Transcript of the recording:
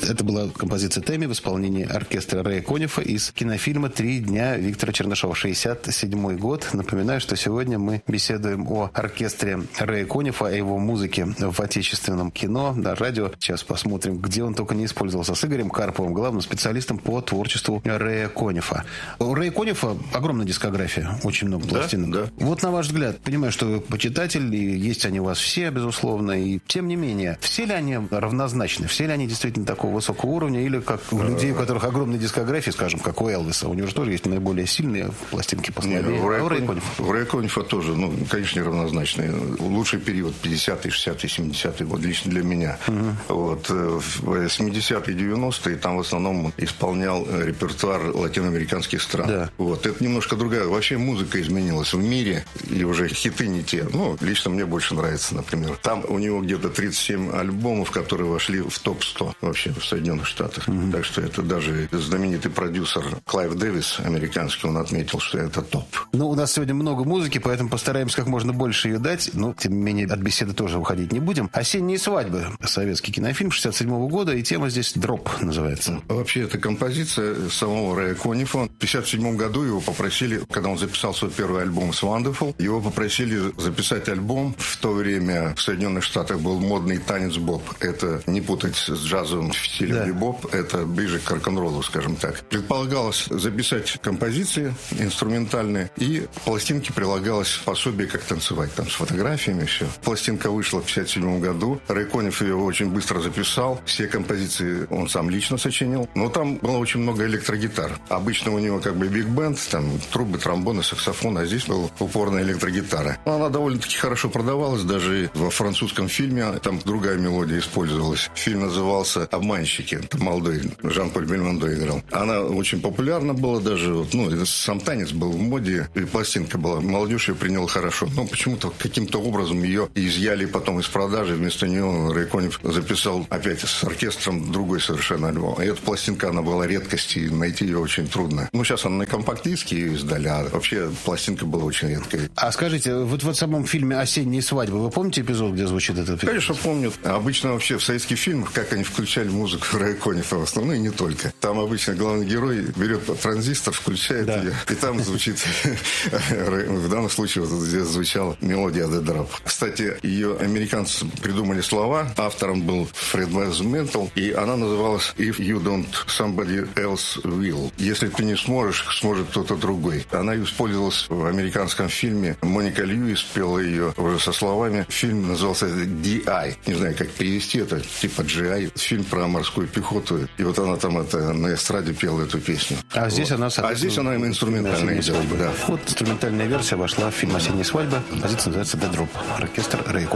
Это была композиция «Тэмми» в исполнении оркестра Рэя Конифа из кинофильма «Три дня» Виктора Чернышова, 1967 год. Напоминаю, что сегодня мы беседуем о оркестре Рэя Конифа, о его музыке в отечественном кино, на радио. Сейчас посмотрим, где он только не использовался. С Игорем Карповым, главным специалистом по творчеству Рэя Конифа. У Рэя Конифа огромная дискография, очень много пластинок. Да. Вот на ваш взгляд, понимаю, что вы почитатель, и есть они у вас все, безусловно, и тем не менее, все ли они равнозначны? Все ли они действительно такого высокого уровня? Или как у людей, у которых огромная дискография, скажем, как у Элвиса, у него же тоже есть наиболее сильные пластинки послабее. У Рэя Конифа тоже, конечно, неравнозначные. Лучший период 50-й, 60-й, 70-й год лично для меня. Вот. В 80-е, 90-е там в основном он исполнял репертуар латиноамериканских стран. Да. Вот. Это немножко другая. Вообще музыка изменилась в мире, и уже хиты не те. Лично мне больше нравится, например. Там у него где-то 37 альбомов, которые вошли в топ-100 вообще в Соединенных Штатах. Так что это даже знаменитый продюсер Клайв Дэвис, американский, он отметил, что это топ. У нас сегодня много музыки, поэтому постараемся как можно больше ее дать. Но, тем не менее, от беседы тоже уходить не будем. «Осенние свадьбы». Советский кинофильм 1967 года, и тема здесь «Дроп» называется. Вообще, это композиция самого Рэя Конифа. В 1957 году его попросили, когда он записал свой первый альбом «It's Wonderful», его попросили записать альбом. В то время в Соединенных Штатах был модный танец боб. Это не путать с джазовым стилем бибоп, это ближе к рок-н-роллу, скажем так. Предполагалось записать композиции инструментальные, и к пластинке прилагалось пособие, как танцевать, там с фотографиями, все. Пластинка вышла в 1957 году. Рэй Кониф ее очень быстро записал. Все композиции он сам лично сочинил. Но там было очень много электрогитар. Обычно у него биг-бенд, там трубы, тромбоны, саксофон, а здесь была упорная электрогитара. Она довольно-таки хорошо продавалась, даже во французском фильме там другая мелодия использовалась. Фильм назывался «Обманщики». Это молодой Жан-Поль Бельмондо играл. Она очень популярна была даже. Сам танец был в моде, и пластинка была. Молодежь ее приняла хорошо. Но почему-то каким-то образом ее изъяли потом из продажи. Вместо нее Рэй Кониф записал опять с оркестром другой совершенно альбом. И эта пластинка, она была редкостью, и найти ее очень трудно. Сейчас она на компакт-диске ее издали, а вообще пластинка была очень редкой. А скажите, вот в самом фильме «Осенние свадьбы» вы помните эпизод, где звучит этот фильм? Конечно, помню. Обычно вообще в советских фильмах, как они включали музыку Рэя Конифа, в основном, и не только. Там обычно главный герой берет транзистор, включает ее, и там звучит, в данном случае вот здесь звучала мелодия «The Drop». Кстати, ее американцы придумали слова, автором был Фред Ментл, и она называлась «If you don't, somebody else will». Если ты не сможешь, сможет кто-то другой. Она использовалась в американском фильме. Моника Льюис пела ее уже со словами. Фильм назывался «DI». Не знаю, как перевести это, типа GI. Фильм про морскую пехоту. И вот она там на эстраде пела эту песню. А здесь она, здесь она инструментальная идет. Да. Вот инструментальная версия вошла в фильм «Осенние свадьбы». Композиция называется «The Drop». Оркестр Рэя Конифа.